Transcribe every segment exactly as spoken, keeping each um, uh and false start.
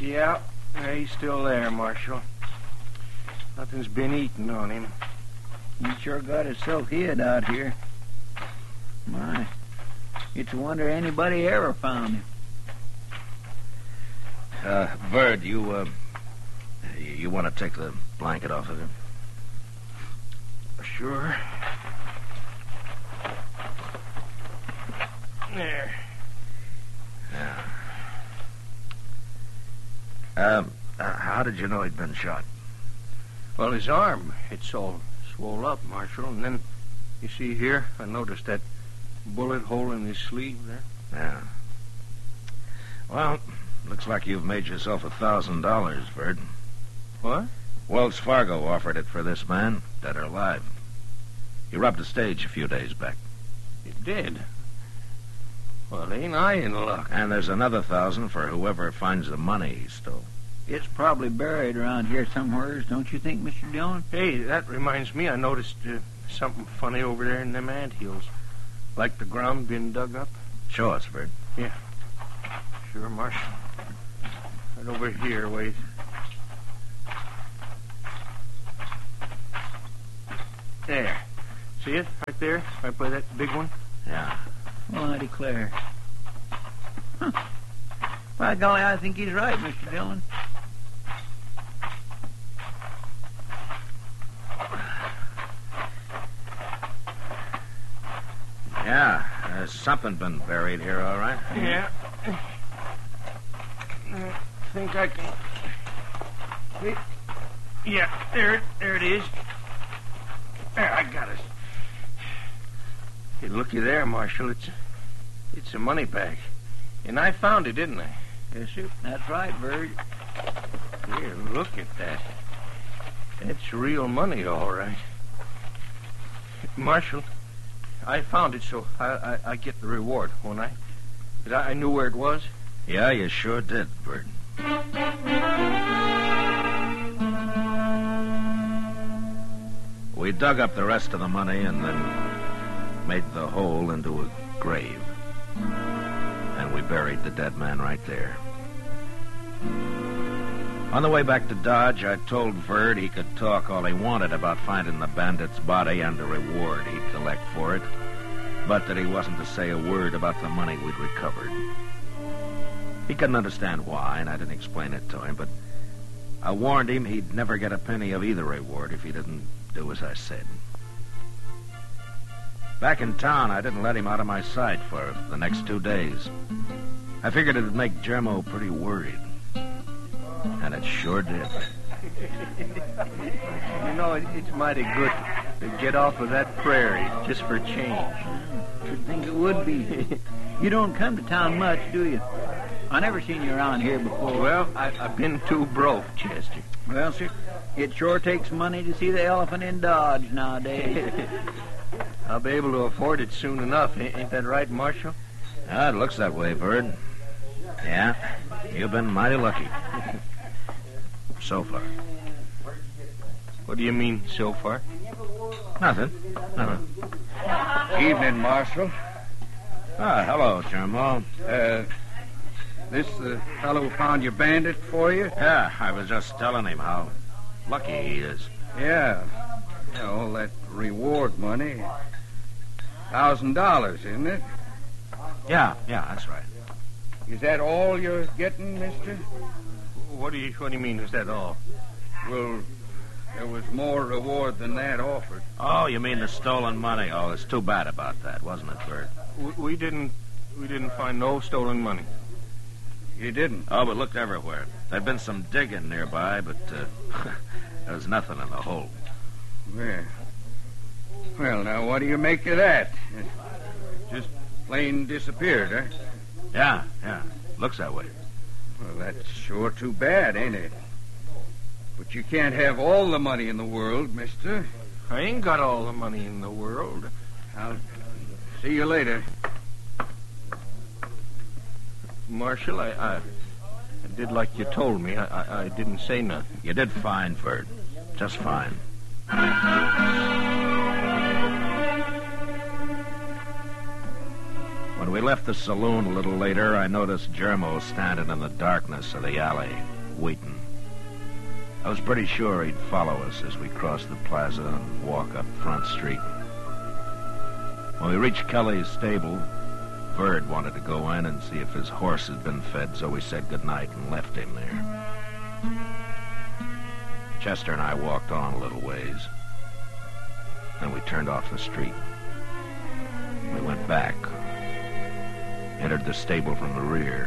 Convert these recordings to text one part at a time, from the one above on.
Yeah, he's still there, Marshal. Nothing's been eaten on him. He sure got himself hid out here. My, it's a wonder anybody ever found him. Uh, Bird, you, uh, you want to take the blanket off of him? Sure. There. Yeah. Um, uh, how did you know he'd been shot? Well, his arm, it's all swole up, Marshal, and then, you see here, I noticed that bullet hole in his sleeve there. Yeah. Well, looks like you've made yourself a thousand dollars, Bird. What? Wells Fargo offered it for this man, dead or alive. He robbed a stage a few days back. It did? Well, ain't I in luck? And there's another thousand for whoever finds the money he stole. It's probably buried around here somewheres, don't you think, Mister Dillon? Hey, that reminds me, I noticed uh, something funny over there in them anthills. Like the ground been dug up. Show us, Bird. Yeah. Sure, Marshal. Right over here, wait. There. See it? Right there? Right by that big one? Yeah. Well, I declare. Huh. By golly, I think he's right, Mister Dillon. Yeah, there's something been buried here, all right. Yeah. I think I can... Wait. Yeah, there, there it is. There, I got it. Hey, looky there, Marshal. It's, it's a money bag. And I found it, didn't I? Yes, sir. That's right, Bird. Here, look at that. That's real money, all right. Marshal, I found it, so I, I, I get the reward, won't I? 'Cause I, I knew where it was. Yeah, you sure did, Bird. We dug up the rest of the money and then made the hole into a grave. And we buried the dead man right there. On the way back to Dodge, I told Verd he could talk all he wanted about finding the bandit's body and the reward he'd collect for it, but that he wasn't to say a word about the money we'd recovered. He couldn't understand why, and I didn't explain it to him, but I warned him he'd never get a penny of either reward if he didn't do as I said. Back in town, I didn't let him out of my sight for the next two days. I figured it'd make Jermo pretty worried. And it sure did. You know, it, it's mighty good to get off of that prairie just for change. Should think it would be. You don't come to town much, do you? I never seen you around here before. Well, I, I've been too broke, Chester. Well, sir, it sure takes money to see the elephant in Dodge nowadays. I'll be able to afford it soon enough. Ain't that right, Marshal? Ah, it looks that way, Bird. Yeah, you've been mighty lucky. So far. What do you mean, so far? Nothing. Nothing. Evening, Marshal. Ah, hello, Jermo. Uh, this the fellow who found your bandit for you? Yeah, I was just telling him how lucky he is. Yeah. Yeah, all that reward money. Thousand dollars, isn't it? Yeah, yeah, that's right. Is that all you're getting, mister? What do you What do you mean? Is that all? Well, there was more reward than that offered. Oh, you mean the stolen money? Oh, it's too bad about that, wasn't it, Bert? We, we didn't. We didn't find no stolen money. You didn't? Oh, but looked everywhere. There'd been some digging nearby, but uh, there was nothing in the hole. Well, well, now what do you make of that? It just plain disappeared, huh? Yeah, yeah. Looks that way. Well, that's sure too bad, ain't it? But you can't have all the money in the world, mister. I ain't got all the money in the world. I'll see you later. Marshal, I, I, I did like you told me. I, I, I didn't say nothing. You did fine, Bert. Just fine. When we left the saloon a little later, I noticed Jermo standing in the darkness of the alley. waiting. I was pretty sure he'd follow us as we crossed the plaza and walk up Front Street. When we reached Kelly's stable, Verd wanted to go in and see if his horse had been fed, so we said goodnight and left him there. Chester and I walked on a little ways. Then we turned off the street. We went back, entered the stable from the rear.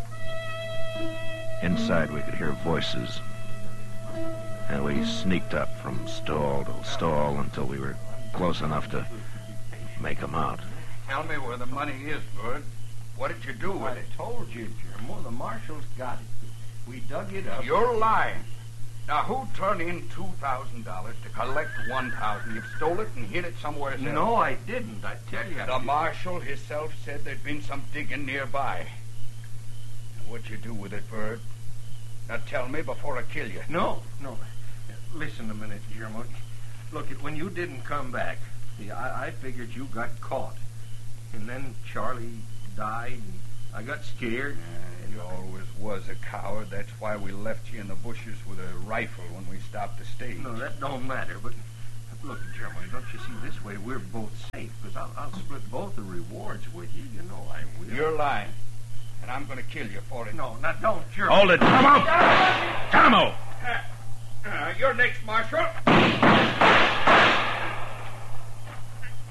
Inside we could hear voices, and we sneaked up from stall to stall until we were close enough to make them out. Tell me where the money is, Bud. What did you do with I it? told you, Jermo. The marshals got it. We dug it up. You're lying. Now, who turned in two thousand dollars to collect one thousand dollars? You've stole it and hid it somewhere else. No, I didn't. I tell you. The marshal himself said there'd been some digging nearby. Now, what'd you do with it, Bird? Now, tell me before I kill you. No, no. Listen a minute, Jermo. Look, when you didn't come back, see, I, I figured you got caught. And then Charlie died, and I got scared. Uh, you always was a coward. That's why we left you in the bushes with a rifle when we stopped the stage. No, that don't matter. But look, Jeremy, don't you see, this way we're both safe. Because I'll, I'll split both the rewards with you. You know I will. You're lying. And I'm going to kill you for it. No, now don't, Jeremy. Hold it, Tomo! Tomo! Uh, uh, you're next, Marshal.